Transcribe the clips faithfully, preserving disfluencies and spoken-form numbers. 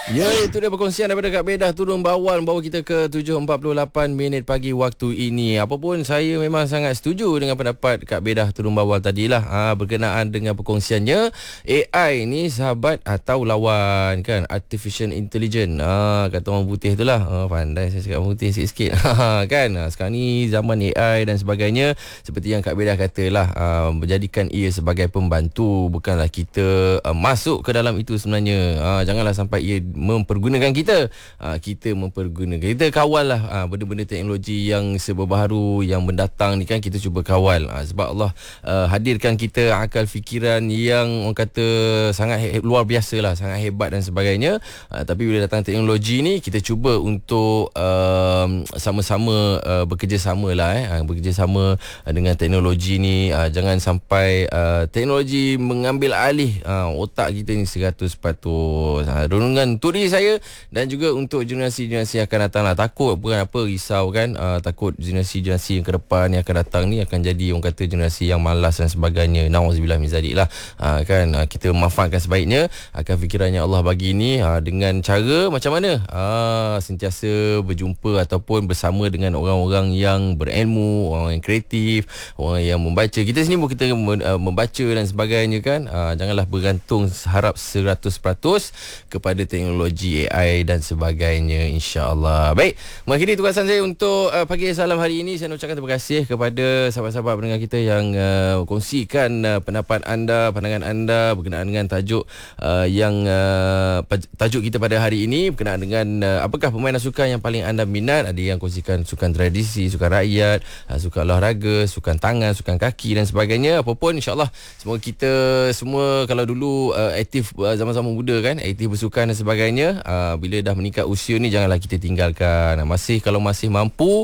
Ya, itu dia perkongsian daripada Kak Bedah Turun Bawal, bawa kita ke tujuh empat puluh lapan minit pagi waktu ini. Apapun, saya memang sangat setuju dengan pendapat Kak Bedah Turun Bawal tadilah, ha, berkenaan dengan perkongsiannya A I ni sahabat atau lawan kan, Artificial Intelligence. Ha, kata orang putih itulah. Ha, pandai saya cakap orang putih sikit-sikit. Ha, kan, ha, sekarang ni zaman A I dan sebagainya, seperti yang Kak Bedah katalah, ha, menjadikan ia sebagai pembantu, bukanlah kita ha, masuk ke dalam itu sebenarnya. Ha, janganlah sampai ia mempergunakan kita, ha, kita mempergunakan, kita kawal lah ha, benda-benda teknologi yang serba baru yang mendatang ni kan, kita cuba kawal, ha, sebab Allah uh, hadirkan kita akal fikiran yang orang kata sangat he- luar biasa lah, sangat hebat dan sebagainya, ha, tapi bila datang teknologi ni, kita cuba untuk uh, sama-sama uh, bekerjasama lah eh, ha, bekerjasama uh, dengan teknologi ni, ha, jangan sampai uh, teknologi mengambil alih uh, otak kita ni seratus peratus. Ha, renungan untuk diri saya dan juga untuk generasi-generasi yang akan datang lah. Takut bukan apa, risau kan, uh, takut generasi-generasi yang ke depan yang akan datang ni akan jadi orang kata generasi yang malas dan sebagainya. Nauzubillah min zalik lah, uh, kan, uh, kita manfaatkan sebaiknya akan fikiran yang Allah bagi ni, uh, dengan cara macam mana, uh, sentiasa berjumpa ataupun bersama dengan orang-orang yang berilmu, orang yang kreatif, orang yang membaca. Kita sini pun kita uh, membaca dan sebagainya kan, uh, janganlah bergantung harap seratus peratus kepada teknologi A I dan sebagainya, insya-Allah. Baik, mengakhiri tugasan saya untuk uh, pagi salam hari ini, saya nak ucapkan terima kasih kepada sahabat-sahabat pendengar kita yang uh, kongsikan uh, pendapat anda, pandangan anda berkenaan dengan tajuk uh, yang uh, tajuk kita pada hari ini berkenaan dengan uh, apakah permainan sukan yang paling anda minat. Ada yang kongsikan sukan tradisi, sukan rakyat, uh, sukan olahraga, sukan tangan, sukan kaki dan sebagainya. Apapun, insya-Allah semoga kita semua, kalau dulu uh, aktif uh, zaman-zaman muda kan, aktif bersukan dan sebagainya, uh, bila dah meningkat usia ni janganlah kita tinggalkan. Masih, kalau masih mampu,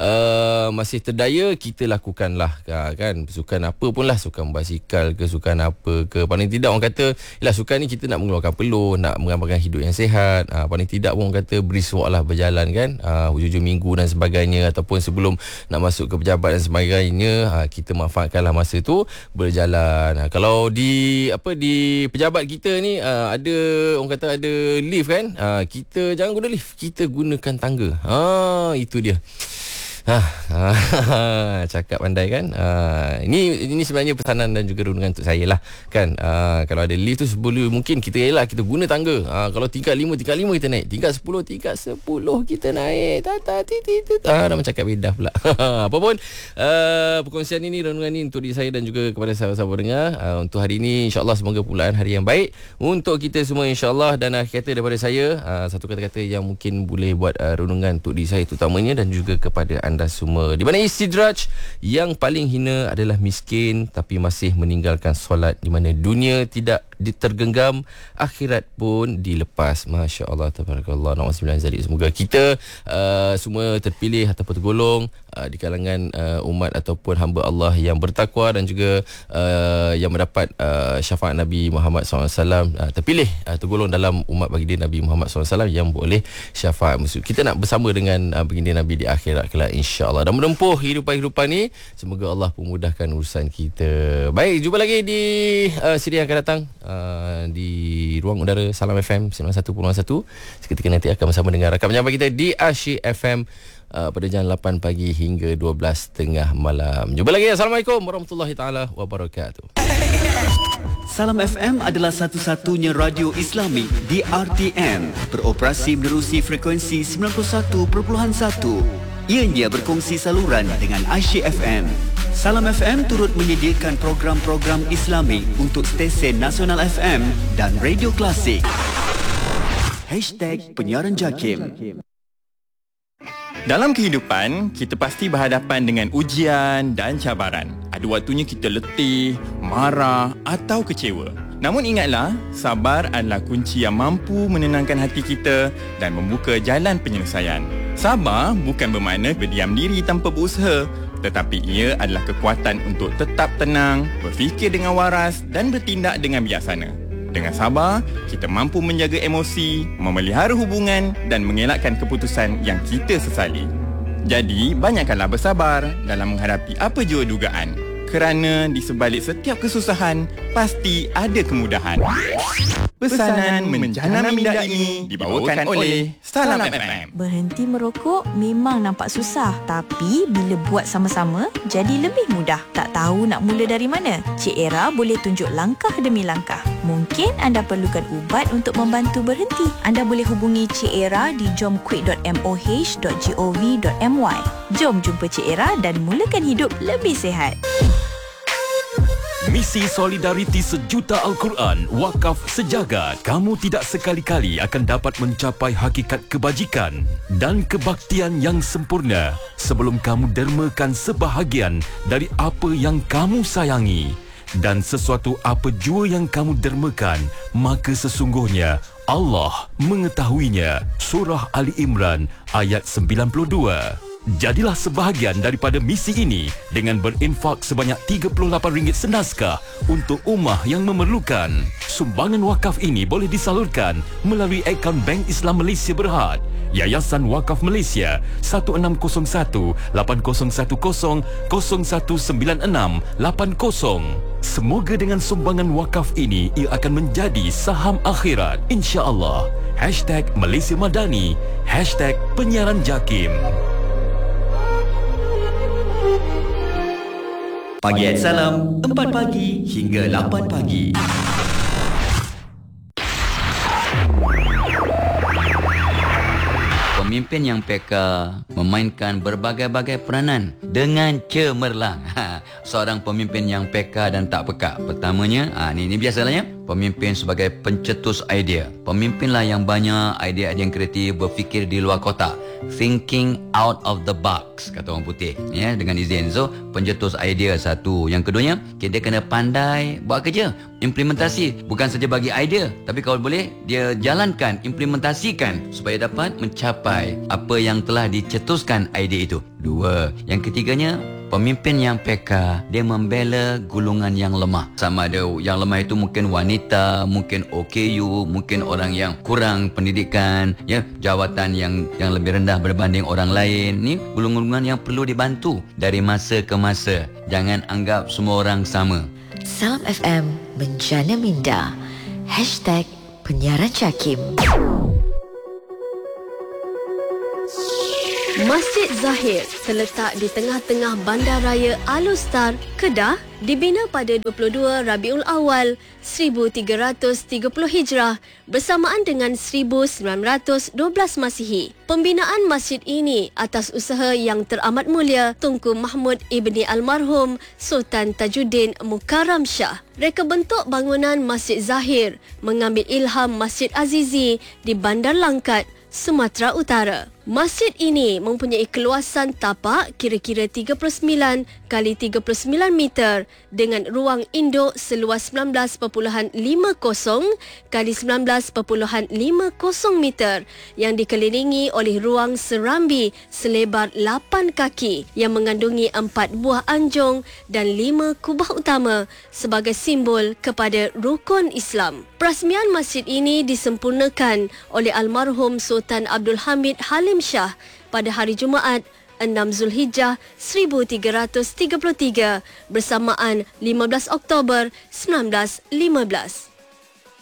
uh, masih terdaya, kita lakukanlah, uh, kan, sukan apa pun lah, sukan basikal ke, sukan apa ke, paling tidak orang kata yalah, sukan ni kita nak mengeluarkan peluh, nak mengamalkan hidup yang sihat, uh, paling tidak pun orang kata brisk walk lah, berjalan kan, uh, hujung-hujung minggu dan sebagainya, ataupun sebelum nak masuk ke pejabat dan sebagainya, uh, kita manfaatkanlah masa tu berjalan. uh, kalau di apa di pejabat kita ni uh, ada orang kata ada lift kan, ha, kita jangan guna lift, kita gunakan tangga. Ha, itu dia. Ha, ha, cakap pandai kan. Ha, ini ini sebenarnya pesanan dan juga renungan untuk saya lah kan. Ha, kalau ada lift tu sebelum mungkin kita ialah kita guna tangga. Ha, kalau tingkat lima, tingkat lima kita naik. Tingkat sepuluh, tingkat sepuluh kita naik. Tata titi titi. Ah, dah macam cakap bedah pula. Apa pun, uh, perkongsian ini, renungan ini untuk diri saya dan juga kepada sahabat-sahabat dengar. Uh, untuk hari ini, insya-Allah semoga permulaan hari yang baik untuk kita semua, insya-Allah. Dan akhir kata daripada saya, uh, satu kata-kata yang mungkin boleh buat uh, renungan untuk diri saya terutamanya dan juga kepada anda anda semua, di mana istidraj yang paling hina adalah miskin tapi masih meninggalkan solat, di mana dunia tidak ditergenggam, akhirat pun dilepas. Masya Allah, tabarakallah, na'udzubillah min zalik. Semoga kita uh, semua terpilih ataupun tergolong uh, di kalangan uh, umat ataupun hamba Allah yang bertakwa dan juga uh, yang mendapat uh, syafaat Nabi Muhammad sallallahu alaihi wasallam, uh, terpilih, uh, tergolong dalam umat baginda Nabi Muhammad sallallahu alaihi wasallam yang boleh syafaat. Kita nak bersama dengan uh, baginda Nabi di akhirat kelak, insya-Allah, dan menempuh kehidupan-kehidupan ni. Semoga Allah pemudahkan urusan kita. Baik, jumpa lagi di uh, siri yang akan datang uh, di ruang udara Salam F M sembilan puluh satu perpuluhan satu. Seketika nanti akan bersama dengan rakan penyampai kita di Asyik F M uh, pada jam lapan pagi hingga dua belas tiga puluh malam. Jumpa lagi. Assalamualaikum warahmatullahi taala wabarakatuh. Salam F M adalah satu-satunya radio Islami di R T M, beroperasi menerusi frekuensi sembilan puluh satu perpuluhan satu. Ianya berkongsi saluran dengan Asyik F M. Salam F M turut menyediakan program-program Islami untuk stesen Nasional F M dan Radio Klasik. Hashtag Penyiaran Jakim. Dalam kehidupan, kita pasti berhadapan dengan ujian dan cabaran. Ada waktunya kita letih, marah atau kecewa. Namun ingatlah, sabar adalah kunci yang mampu menenangkan hati kita dan membuka jalan penyelesaian. Sabar bukan bermakna berdiam diri tanpa berusaha, tetapi ia adalah kekuatan untuk tetap tenang, berfikir dengan waras dan bertindak dengan bijaksana. Dengan sabar, kita mampu menjaga emosi, memelihara hubungan dan mengelakkan keputusan yang kita sesali. Jadi, banyakkanlah bersabar dalam menghadapi apa jua dugaan. Kerana di sebalik setiap kesusahan, pasti ada kemudahan. Pesanan Menjana Minda ini dibawakan oleh Salam F M. Berhenti merokok memang nampak susah, tapi bila buat sama-sama, jadi lebih mudah. Tak tahu nak mula dari mana? Cik Era boleh tunjuk langkah demi langkah. Mungkin anda perlukan ubat untuk membantu berhenti. Anda boleh hubungi Cik Era di jomquik dot m o h dot gov dot m y. Jom jumpa Cik Era dan mulakan hidup lebih sihat. Misi Solidariti Sejuta Al-Quran Wakaf Sejagat. Kamu tidak sekali-kali akan dapat mencapai hakikat kebajikan dan kebaktian yang sempurna sebelum kamu dermakan sebahagian dari apa yang kamu sayangi. Dan sesuatu apa jua yang kamu dermakan, maka sesungguhnya Allah mengetahuinya. Surah Ali Imran ayat sembilan puluh dua. Jadilah sebahagian daripada misi ini dengan berinfak sebanyak tiga puluh lapan ringgit senaskah untuk ummah yang memerlukan. Sumbangan wakaf ini boleh disalurkan melalui akaun Bank Islam Malaysia Berhad, Yayasan Wakaf Malaysia satu enam kosong satu lapan kosong satu kosong kosong satu sembilan enam lapan kosong. Semoga dengan sumbangan wakaf ini ia akan menjadi saham akhirat, insya-Allah. Hashtag Malaysia Madani, Hashtag Penyiaran Jakim. Pagi at Salam, empat pagi hingga lapan pagi. Pemimpin yang peka memainkan berbagai-bagai peranan dengan cemerlang. Ha, seorang pemimpin yang peka dan tak peka. Pertamanya, ha, ni, ni biasalahnya, pemimpin sebagai pencetus idea. Pemimpinlah yang banyak idea-idea yang kreatif, berfikir di luar kotak. Thinking out of the box, kata orang putih. Ya, dengan izin. So, pencetus idea satu. Yang keduanya, dia kena pandai buat kerja. Implementasi. Bukan saja bagi idea, tapi kalau boleh, dia jalankan, implementasikan supaya dapat mencapai apa yang telah dicetuskan idea itu. Dua. Yang ketiganya, pemimpin yang peka, dia membela golongan yang lemah. Sama ada yang lemah itu mungkin wanita, mungkin O K U, mungkin orang yang kurang pendidikan, ya, jawatan yang yang lebih rendah berbanding orang lain. Ni golongan-golongan yang perlu dibantu dari masa ke masa. Jangan anggap semua orang sama. Salam F M Menjana Minda. Hashtag Penyiaran Jakim. Masjid Zahir terletak di tengah-tengah Bandaraya Alustar, Kedah, dibina pada dua puluh dua Rabiul Awal seribu tiga ratus tiga puluh Hijrah bersamaan dengan seribu sembilan ratus dua belas Masihi. Pembinaan masjid ini atas usaha yang teramat mulia Tunku Mahmud ibni almarhum Sultan Tajuddin Mukarram Shah. Reka bentuk bangunan Masjid Zahir mengambil ilham Masjid Azizi di Bandar Langkat, Sumatera Utara. Masjid ini mempunyai keluasan tapak kira-kira tiga puluh sembilan kali tiga puluh sembilan meter dengan ruang induk seluas sembilan belas perpuluhan lima kosong kali sembilan belas perpuluhan lima kosong meter yang dikelilingi oleh ruang serambi selebar lapan kaki yang mengandungi empat buah anjung dan lima kubah utama sebagai simbol kepada rukun Islam. Perasmian masjid ini disempurnakan oleh almarhum Sultan Abdul Hamid Halim Shah pada hari Jumaat enam Zulhijjah seribu tiga ratus tiga puluh tiga bersamaan lima belas Oktober seribu sembilan ratus lima belas.